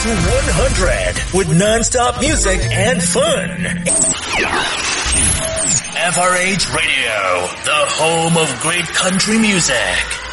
to 100 with non-stop music and fun. FRH Radio, the home of great country music.